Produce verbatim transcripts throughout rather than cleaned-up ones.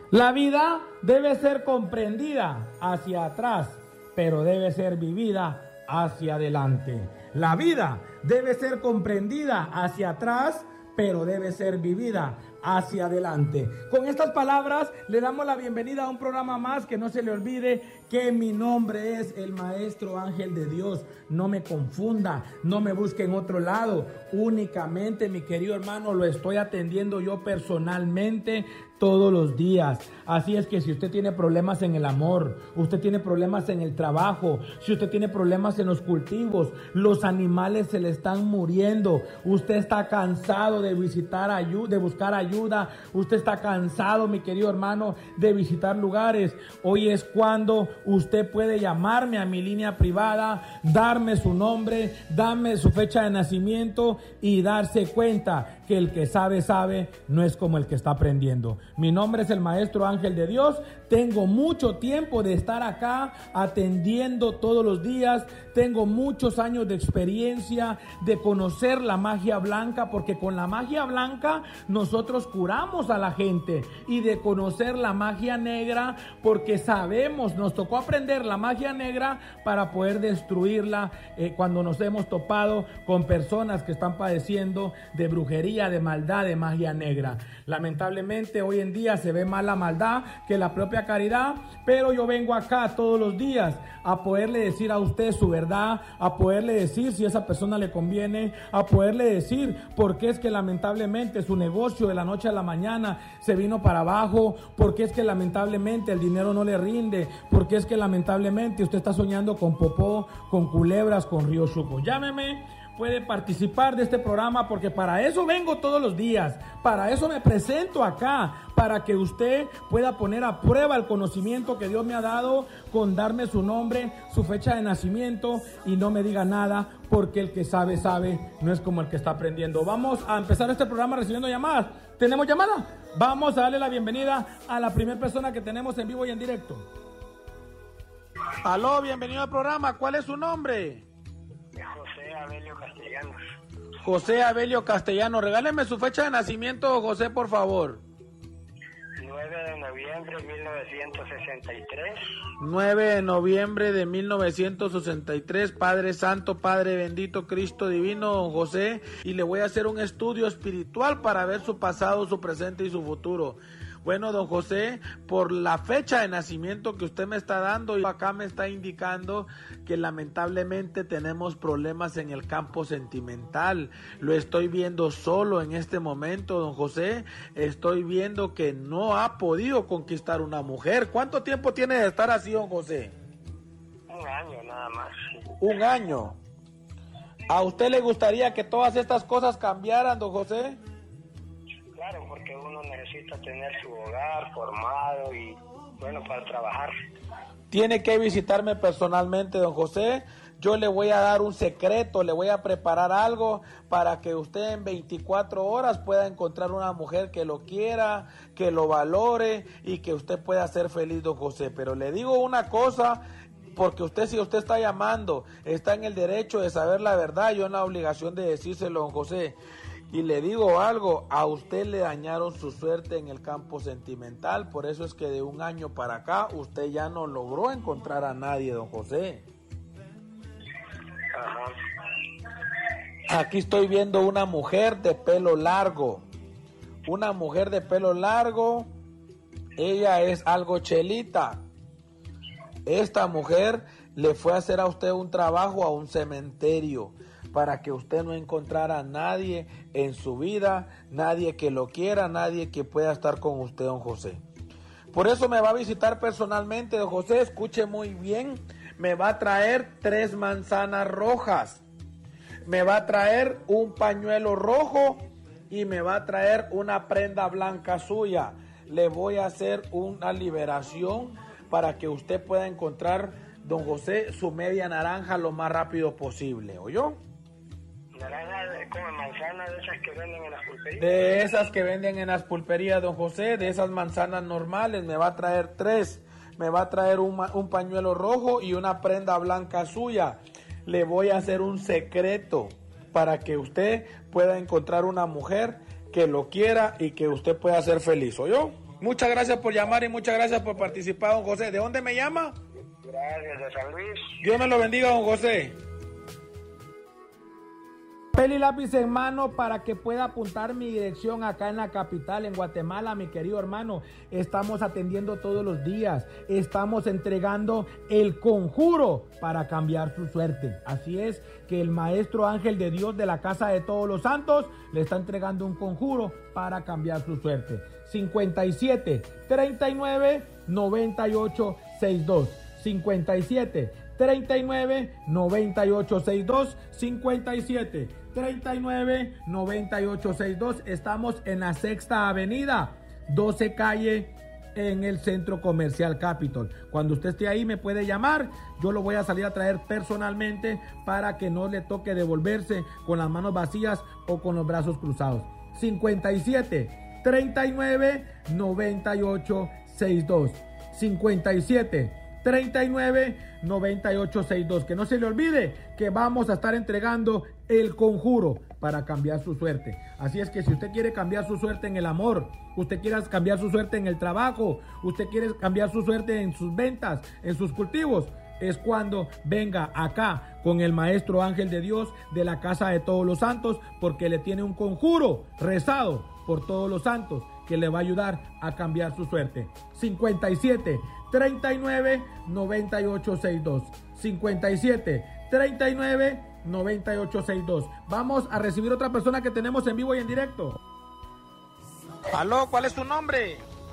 La vida debe ser comprendida hacia atrás, pero debe ser vivida hacia adelante. La vida debe ser comprendida hacia atrás, pero debe ser vivida hacia adelante. Con estas palabras le damos la bienvenida a un programa más. Que no se le olvide que mi nombre es el Maestro Ángel de Dios. No me confunda, no me busque en otro lado. Únicamente, mi querido hermano, lo estoy atendiendo yo personalmente todos los días. Así es que si usted tiene problemas en el amor, usted tiene problemas en el trabajo, si usted tiene problemas en los cultivos, los animales se le están muriendo, usted está cansado de visitar ayuda, de buscar ayuda, usted está cansado, mi querido hermano, de visitar lugares, hoy es cuando usted puede llamarme a mi línea privada, darme su nombre, darme su fecha de nacimiento y darse cuenta que el que sabe, sabe, no es como el que está aprendiendo. Mi nombre es el Maestro Ángel de Dios. Tengo mucho tiempo de estar acá atendiendo todos los días. Tengo muchos años de experiencia de conocer la magia blanca, porque con la magia blanca nosotros curamos a la gente, y de conocer la magia negra porque sabemos, nos tocó aprender la magia negra para poder destruirla eh, cuando nos hemos topado con personas que están padeciendo de brujería, de maldad, de magia negra. Lamentablemente hoy en día se ve más la maldad que la propia caridad, pero yo vengo acá todos los días a poderle decir a usted su verdad, a poderle decir si esa persona le conviene, a poderle decir por qué es que lamentablemente su negocio de la noche a la mañana se vino para abajo, por qué es que lamentablemente el dinero no le rinde, por qué es que lamentablemente usted está soñando con popó, con culebras, con río Chuco. Llámeme. Puede participar de este programa, porque para eso vengo todos los días, para eso me presento acá, para que usted pueda poner a prueba el conocimiento que Dios me ha dado con darme su nombre, su fecha de nacimiento, y no me diga nada, porque el que sabe, sabe, no es como el que está aprendiendo. Vamos a empezar este programa recibiendo llamadas. ¿Tenemos llamada? Vamos a darle la bienvenida a la primera persona que tenemos en vivo y en directo. Aló, bienvenido al programa. ¿Cuál es su nombre? José Abelio Castellanos. José Abelio Castellanos, regáleme su fecha de nacimiento, José, por favor. nueve de noviembre de mil novecientos sesenta y tres. nueve de noviembre de mil novecientos sesenta y tres, Padre Santo, Padre bendito, Cristo divino, don José, y le voy a hacer un estudio espiritual para ver su pasado, su presente y su futuro. Bueno, don José, por la fecha de nacimiento que usted me está dando, y acá me está indicando que lamentablemente tenemos problemas en el campo sentimental. Lo estoy viendo solo en este momento, don José. Estoy viendo que no ha podido conquistar una mujer. ¿Cuánto tiempo tiene de estar así, don José? Un año nada más. Un año. ¿A usted le gustaría que todas estas cosas cambiaran, don José? Claro, porque uno necesita tener su hogar formado y, bueno, para trabajar. Tiene que visitarme personalmente, don José. Yo le voy a dar un secreto, le voy a preparar algo para que usted en veinticuatro horas pueda encontrar una mujer que lo quiera, que lo valore y que usted pueda ser feliz, don José. Pero le digo una cosa, porque usted, si usted está llamando, está en el derecho de saber la verdad, yo en la obligación de decírselo, don José. Y le digo algo, a usted le dañaron su suerte en el campo sentimental, por eso es que de un año para acá usted ya no logró encontrar a nadie, don José. Ajá. Aquí estoy viendo una mujer de pelo largo, una mujer de pelo largo, ella es algo chelita. Esta mujer le fue a hacer a usted un trabajo a un cementerio, para que usted no encontrara a nadie en su vida, nadie que lo quiera, nadie que pueda estar con usted, don José. Por eso me va a visitar personalmente, don José, escuche muy bien, me va a traer tres manzanas rojas, me va a traer un pañuelo rojo y me va a traer una prenda blanca suya. Le voy a hacer una liberación para que usted pueda encontrar, don José, su media naranja lo más rápido posible, ¿oyó? Naranja como manzanas de esas que venden en las pulperías. De esas que venden en las pulperías, don José, de esas manzanas normales, me va a traer tres. Me va a traer un, un pañuelo rojo y una prenda blanca suya. Le voy a hacer un secreto para que usted pueda encontrar una mujer que lo quiera y que usted pueda ser feliz, ¿oyó? Muchas gracias por llamar y muchas gracias por participar, don José. ¿De dónde me llama? Gracias, de San Luis. Dios me lo bendiga, don José. Papel y lápiz en mano para que pueda apuntar mi dirección acá en la capital, en Guatemala, mi querido hermano. Estamos atendiendo todos los días. Estamos entregando el conjuro para cambiar su suerte. Así es que el maestro ángel de Dios de la Casa de Todos los Santos le está entregando un conjuro para cambiar su suerte. cincuenta y siete, treinta y nueve, noventa y ocho, sesenta y dos. cincuenta y siete, treinta y nueve, noventa y ocho, sesenta y dos. cincuenta y siete, treinta y nueve, noventa y ocho, sesenta y dos. Estamos en la Sexta Avenida, doce calle, en el Centro Comercial Capitol. Cuando usted esté ahí me puede llamar. Yo lo voy a salir a traer personalmente para que no le toque devolverse con las manos vacías o con los brazos cruzados. cincuenta y siete, treinta y nueve, noventa y ocho, sesenta y dos. cincuenta y siete, treinta y nueve, noventa y ocho, sesenta y dos. Que no se le olvide que vamos a estar entregando el conjuro para cambiar su suerte. Así es que si usted quiere cambiar su suerte en el amor, usted quiere cambiar su suerte en el trabajo, usted quiere cambiar su suerte en sus ventas, en sus cultivos, es cuando venga acá con el maestro ángel de Dios de la Casa de Todos los Santos, porque le tiene un conjuro rezado por todos los santos que le va a ayudar a cambiar su suerte. cincuenta y siete, treinta y nueve, noventa y ocho, sesenta y dos. cincuenta y siete, treinta y nueve, noventa y ocho, sesenta y dos. Vamos a recibir otra persona que tenemos en vivo y en directo. Aló, ¿cuál es tu nombre?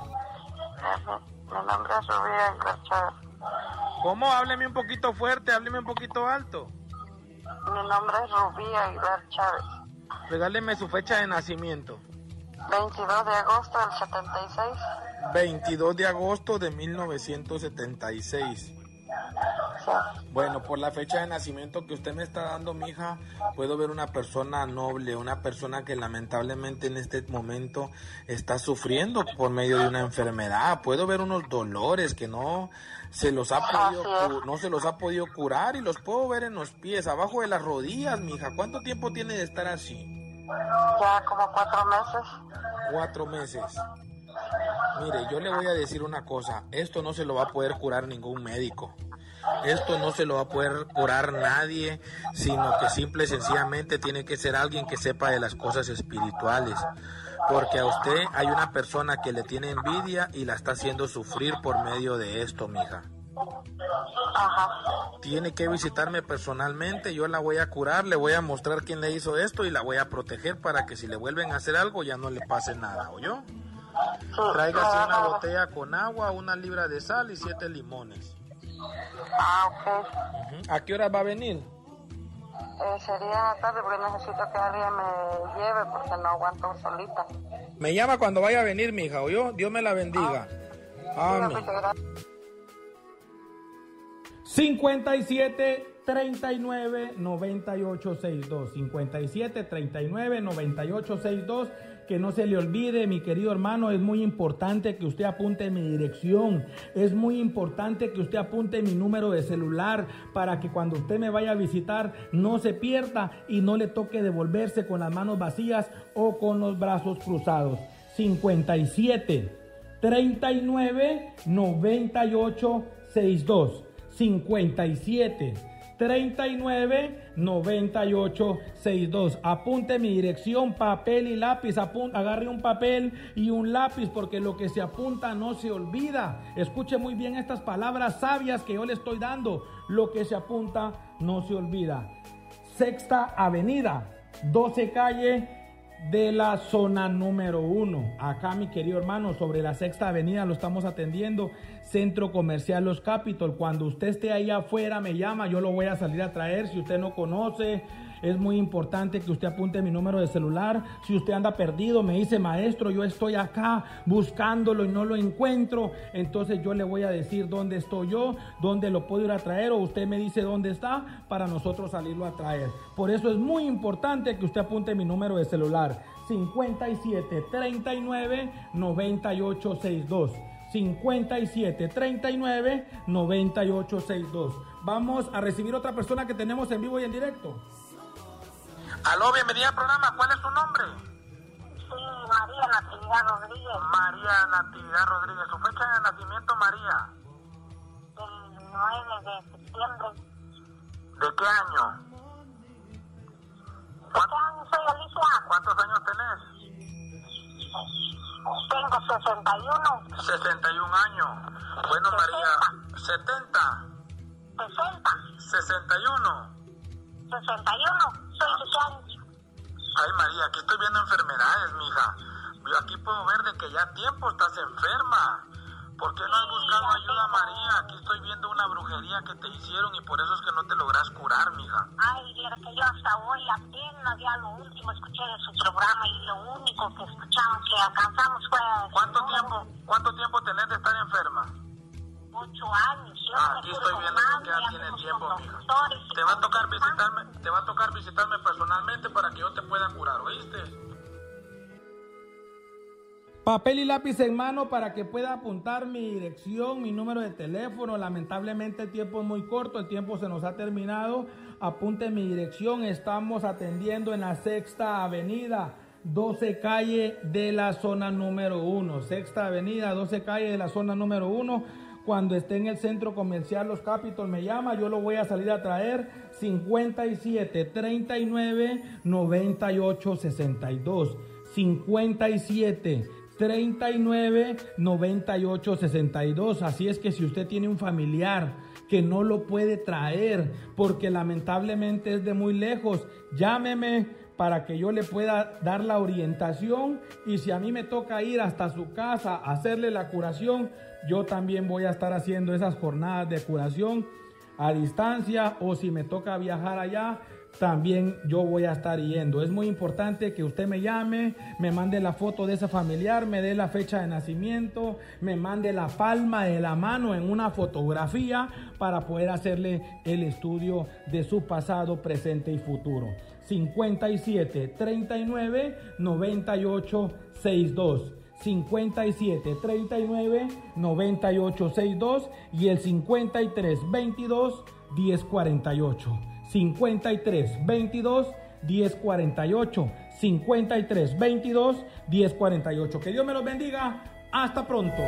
Mi nombre es Rubí Aguilar Chávez. ¿Cómo? Hábleme un poquito fuerte, hábleme un poquito alto. Mi nombre es Rubí Aguilar Chávez. Regáleme su fecha de nacimiento. veintidós de agosto del setenta y seis. veintidós de agosto de mil novecientos setenta y seis. Sí. Bueno, por la fecha de nacimiento que usted me está dando, mija, puedo ver una persona noble, una persona que lamentablemente en este momento está sufriendo por medio de una enfermedad. Puedo ver unos dolores que no se los ha podido, cu- no se los ha podido curar, y los puedo ver en los pies, abajo de las rodillas, mija. ¿Cuánto tiempo tiene de estar así? Ya como cuatro meses. Cuatro meses. Mire, yo le voy a decir una cosa. Esto no se lo va a poder curar ningún médico. Esto no se lo va a poder curar nadie, sino que simple y sencillamente tiene que ser alguien que sepa de las cosas espirituales. Porque a usted hay una persona que le tiene envidia y la está haciendo sufrir por medio de esto, mija. Ajá. Tiene que visitarme personalmente, yo la voy a curar, le voy a mostrar quién le hizo esto y la voy a proteger para que si le vuelven a hacer algo ya no le pase nada, ¿oyó? Sí, Tráigase me una van a- botella con agua, una libra de sal y siete limones. Ah, ok. Ujú. ¿A qué hora va a venir? Eh, sería tarde porque necesito que alguien me lleve porque no aguanto solita. Me llama cuando vaya a venir, mija, ¿oyó? Dios me la bendiga. Amén. Sí, gracias. cincuenta y siete, treinta y nueve, noventa y ocho, sesenta y dos. cincuenta y siete, treinta y nueve, noventa y ocho, sesenta y dos. Que no se le olvide, mi querido hermano, es muy importante que usted apunte mi dirección. Es muy importante que usted apunte mi número de celular para que cuando usted me vaya a visitar no se pierda y no le toque devolverse con las manos vacías o con los brazos cruzados. cincuenta y siete, treinta y nueve, noventa y ocho, sesenta y dos. cincuenta y siete, treinta y nueve, noventa y ocho, sesenta y dos. Apunte mi dirección, papel y lápiz. Apunte, agarre un papel y un lápiz, porque lo que se apunta no se olvida. Escuche muy bien estas palabras sabias que yo le estoy dando. Lo que se apunta no se olvida. Sexta Avenida, doce calle de la zona número uno. Acá, mi querido hermano, sobre la Sexta Avenida lo estamos atendiendo. Centro Comercial Los Capitol. Cuando usted esté ahí afuera me llama, yo lo voy a salir a traer. Si usted no conoce, es muy importante que usted apunte mi número de celular. Si usted anda perdido, me dice: maestro, yo estoy acá buscándolo y no lo encuentro, entonces yo le voy a decir dónde estoy yo, dónde lo puedo ir a traer, o usted me dice dónde está para nosotros salirlo a traer. Por eso es muy importante que usted apunte mi número de celular: cincuenta y siete, treinta y nueve, noventa y ocho, sesenta y dos. cincuenta y siete, treinta y nueve, noventa y ocho, sesenta y dos. Vamos a recibir otra persona que tenemos en vivo y en directo. Aló, bienvenida al programa. ¿Cuál es su nombre? Sí, María Natividad Rodríguez. María Natividad Rodríguez. ¿Su fecha de nacimiento, María? El nueve de septiembre. ¿De qué año? ¿De qué año soy, Alicia? ¿Cuántos años tenés? Tengo sesenta y uno. sesenta y un años. Bueno, María, setenta. sesenta. sesenta y uno. sesenta y uno. Soy de qué año. Ay, María, aquí estoy viendo enfermedades, mija. Yo aquí puedo ver de que ya tiempo estás enferma. ¿Por qué no has buscado ayuda, María? Aquí estoy viendo una brujería que te hicieron y por eso es que no te logras curar, mija. Ay, viera que yo hasta hoy apenas ya lo último escuché de su programa y lo único que escuchamos, que alcanzamos fue... ¿Cuánto tiempo, cuánto tiempo tenés de estar enferma? Ocho años. Yo Ah, no aquí me estoy pude viendo tomar, que ya ya tienes fuimos tiempo, con mija. doctores y Te va a con- tocar visitarme, te va a tocar visitarme personalmente para que yo te pueda curar, ¿oíste? Papel y lápiz en mano para que pueda apuntar mi dirección, mi número de teléfono. Lamentablemente el tiempo es muy corto, el tiempo se nos ha terminado. Apunte mi dirección, estamos atendiendo en la Sexta Avenida, doce calle de la zona número uno. Sexta Avenida, doce calle de la zona número uno. Cuando esté en el centro comercial Los Capitol me llama, yo lo voy a salir a traer. Cincuenta y siete, treinta y nueve, noventa y ocho, sesenta y dos. cincuenta y siete, treinta y nueve, noventa y ocho, sesenta y dos. Así es que si usted tiene un familiar que no lo puede traer porque lamentablemente es de muy lejos, llámeme para que yo le pueda dar la orientación, y si a mí me toca ir hasta su casa a hacerle la curación, yo también voy a estar haciendo esas jornadas de curación a distancia, o si me toca viajar allá, también yo voy a estar yendo. Es muy importante que usted me llame, me mande la foto de ese familiar, me dé la fecha de nacimiento, me mande la palma de la mano en una fotografía para poder hacerle el estudio de su pasado, presente y futuro. cincuenta y siete, treinta y nueve, noventa y ocho, sesenta y dos. cincuenta y siete, treinta y nueve, noventa y ocho, sesenta y dos y el cincuenta y tres, veintidós, diez cuarenta y ocho. cincuenta y tres, veintidós, diez cuarenta y ocho. cincuenta y tres, veintidós, diez cuarenta y ocho. Que Dios me los bendiga. Hasta pronto.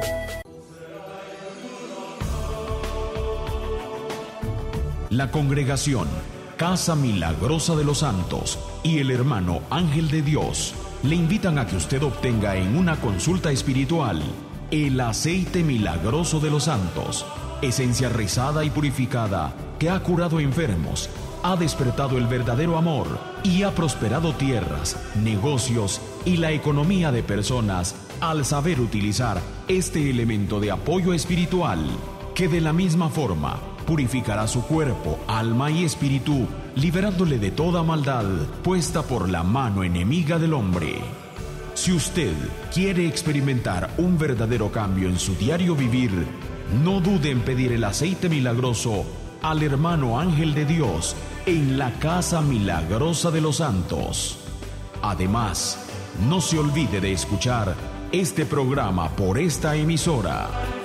La congregación Casa Milagrosa de los Santos y el hermano Ángel de Dios le invitan a que usted obtenga en una consulta espiritual el aceite milagroso de los santos, esencia rezada y purificada que ha curado enfermos, ha despertado el verdadero amor y ha prosperado tierras, negocios y la economía de personas al saber utilizar este elemento de apoyo espiritual, que de la misma forma purificará su cuerpo, alma y espíritu, liberándole de toda maldad puesta por la mano enemiga del hombre. Si usted quiere experimentar un verdadero cambio en su diario vivir, no dude en pedir el aceite milagroso al hermano Ángel de Dios en la Casa Milagrosa de los Santos. Además, no se olvide de escuchar este programa por esta emisora.